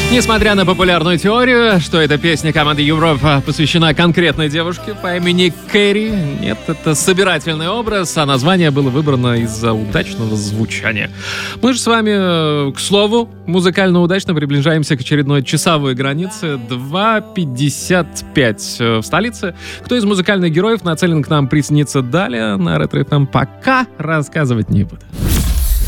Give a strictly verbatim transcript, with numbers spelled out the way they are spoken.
Несмотря на популярную теорию, что эта песня команды Европа посвящена конкретной девушке по имени Кэрри, нет, это собирательный образ, а название было выбрано из-за удачного звучания. Мы же с вами, к слову, музыкально удачно приближаемся к очередной часовой границе. два пятьдесят пять в столице. Кто из музыкальных героев нацелен к нам присоединиться далее на Ретро эф эм, пока рассказывать не буду.